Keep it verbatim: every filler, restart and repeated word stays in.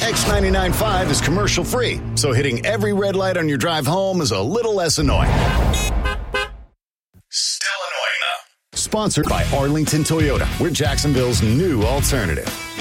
X ninety-nine point five is commercial free, so hitting every red light on your drive home is a little less annoying. Still annoying though. Sponsored by Arlington Toyota, we're Jacksonville's new alternative.